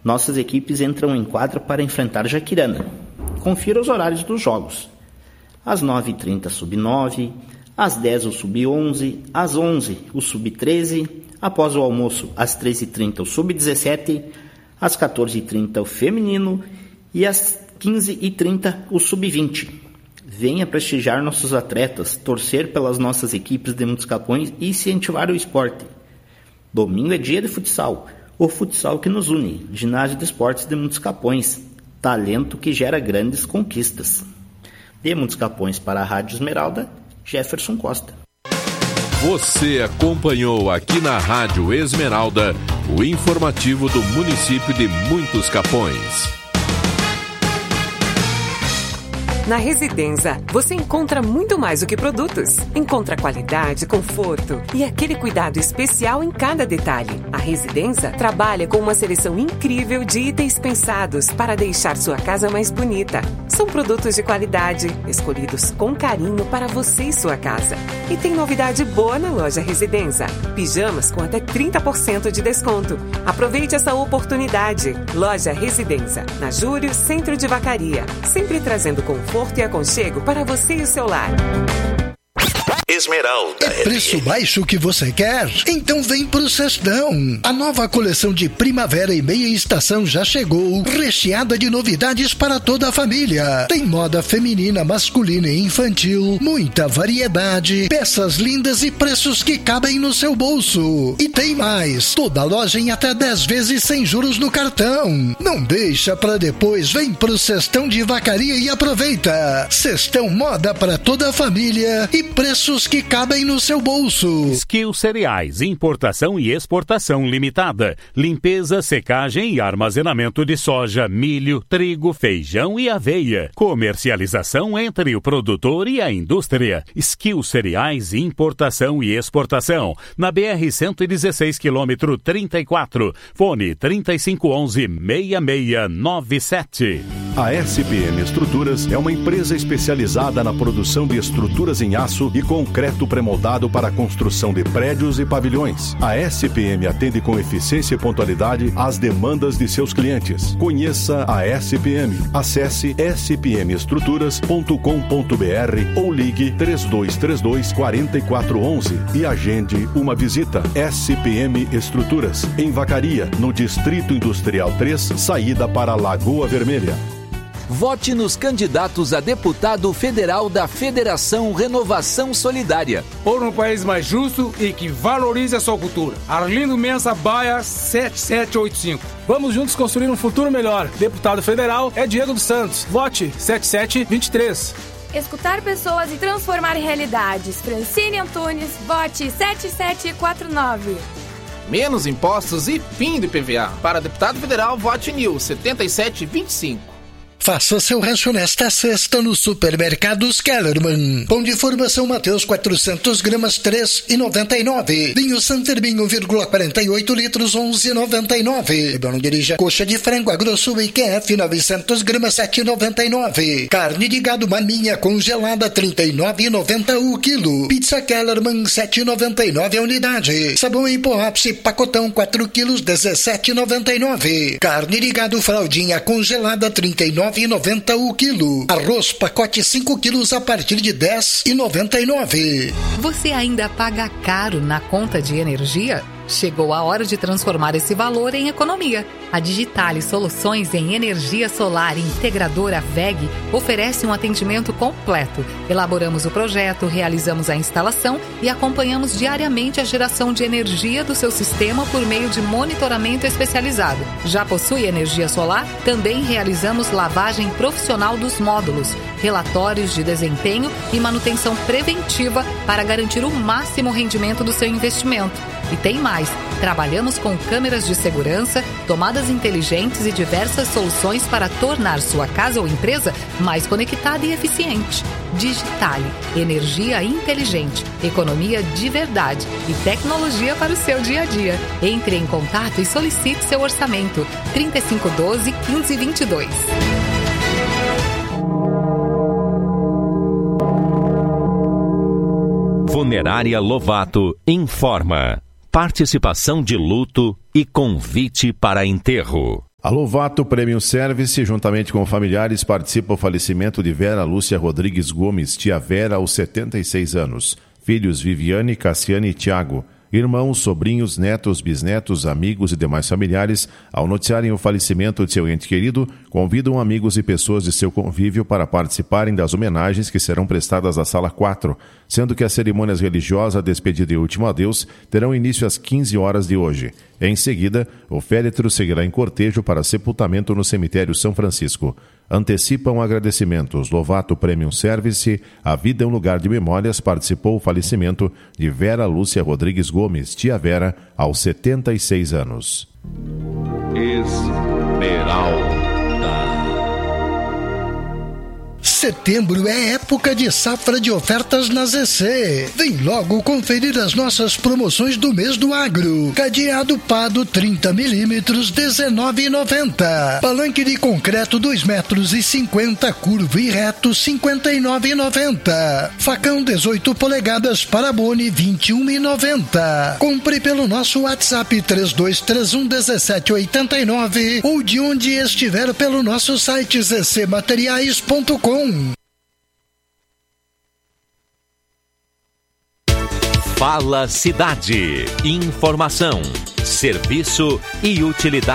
nossas equipes entram em quadra para enfrentar Jaquirana. Confira os horários dos jogos. Às 9h30, Sub-9, às 10 o Sub-11, às 11 o Sub-13, após o almoço, às 13h30 o Sub-17, às 14h30 o Feminino e às 15h30 o Sub-20. Venha prestigiar nossos atletas, torcer pelas nossas equipes de muitos capões e incentivar o esporte. Domingo é dia de futsal, o futsal que nos une, ginásio de esportes de Muitos Capões, talento que gera grandes conquistas. De Muitos Capões para a Rádio Esmeralda, Jefferson Costa. Você acompanhou aqui na Rádio Esmeralda o informativo do município de Muitos Capões. Na Residenza, você encontra muito mais do que produtos. Encontra qualidade, conforto e aquele cuidado especial em cada detalhe. A Residenza trabalha com uma seleção incrível de itens pensados para deixar sua casa mais bonita. São produtos de qualidade, escolhidos com carinho para você e sua casa. E tem novidade boa na loja Residenza. Pijamas com até 30% de desconto. Aproveite essa oportunidade. Loja Residenza, na Júlio, Centro de Vacaria. Sempre trazendo conforto e aconchego para você e o seu lar. Esmeralda. É preço baixo que você quer? Então vem pro Cestão. A nova coleção de primavera e meia estação já chegou, recheada de novidades para toda a família. Tem moda feminina, masculina e infantil, muita variedade, peças lindas e preços que cabem no seu bolso. E tem mais, toda loja em até 10 vezes sem juros no cartão. Não deixa pra depois, vem pro Cestão de Vacaria e aproveita. Cestão moda para toda a família e preços que cabem no seu bolso. Skill Cereais, importação e exportação limitada. Limpeza, secagem e armazenamento de soja, milho, trigo, feijão e aveia. Comercialização entre o produtor e a indústria. Skill Cereais, importação e exportação. Na BR-116, quilômetro 34. Fone 3511-6697. A SPM Estruturas é uma empresa especializada na produção de estruturas em aço e concreto pré-moldado para a construção de prédios e pavilhões. A SPM atende com eficiência e pontualidade às demandas de seus clientes. Conheça a SPM. Acesse spmestruturas.com.br ou ligue 3232-4411 e agende uma visita. SPM Estruturas, em Vacaria, no Distrito Industrial 3, saída para Lagoa Vermelha. Vote nos candidatos a deputado federal da Federação Renovação Solidária. Por um país mais justo e que valorize a sua cultura. Arlindo Mensa Baia 7785. Vamos juntos construir um futuro melhor. Deputado federal é Diego dos Santos. Vote 7723. Escutar pessoas e transformar realidades. Francine Antunes, vote 7749. Menos impostos e fim do IPVA. Para deputado federal, vote NIL 7725. Faça seu rancho nesta sexta no Supermercados Kellerman. Pão de formação Mateus 400 gramas 3,99. Vinho Santerminho 1,48 litros 11,99. Não dirija coxa de frango a grosso IQF 900 gramas 7,99. Carne de gado maminha congelada 39,90 o quilo. Pizza Kellerman 7,99 a unidade. Sabão em pó ápice pacotão 4 quilos 17,99. Carne de gado fraldinha congelada 39,90 o quilo. Arroz pacote 5 quilos a partir de 10,99. Você ainda paga caro na conta de energia? Chegou a hora de transformar esse valor em economia. A Digitale Soluções em Energia Solar Integradora VEG oferece um atendimento completo. Elaboramos o projeto, realizamos a instalação e acompanhamos diariamente a geração de energia do seu sistema por meio de monitoramento especializado. Já possui energia solar? Também realizamos lavagem profissional dos módulos, relatórios de desempenho e manutenção preventiva para garantir o máximo rendimento do seu investimento. E tem mais, trabalhamos com câmeras de segurança, tomadas inteligentes e diversas soluções para tornar sua casa ou empresa mais conectada e eficiente. Digitale, energia inteligente, economia de verdade e tecnologia para o seu dia a dia. Entre em contato e solicite seu orçamento. 3512-1522. Funerária Lovato informa. Participação de luto e convite para enterro. A Lovato Premium Service, juntamente com familiares, participa do falecimento de Vera Lúcia Rodrigues Gomes, tia Vera, aos 76 anos. Filhos Viviane, Cassiane e Tiago. Irmãos, sobrinhos, netos, bisnetos, amigos e demais familiares, ao noticiarem o falecimento de seu ente querido, convidam amigos e pessoas de seu convívio para participarem das homenagens que serão prestadas à Sala 4, sendo que as cerimônias religiosas, despedida e último adeus terão início às 15 horas de hoje. Em seguida, o féretro seguirá em cortejo para sepultamento no cemitério São Francisco. Antecipam agradecimentos. Lovato Premium Service, a vida é um lugar de memórias, participou o falecimento de Vera Lúcia Rodrigues Gomes, tia Vera, aos 76 anos. Esmeralda. Setembro é época de safra de ofertas na ZC. Vem logo conferir as nossas promoções do mês do agro. Cadeado Pado 30mm, R$19,90. Palanque de concreto 2,50 m, curvo e reto, R$59,90. Facão 18 polegadas Parabone, R$21,90. Compre pelo nosso WhatsApp 32311789 ou de onde estiver pelo nosso site zcmateriais.com. Fala Cidade. Informação, serviço e utilidade.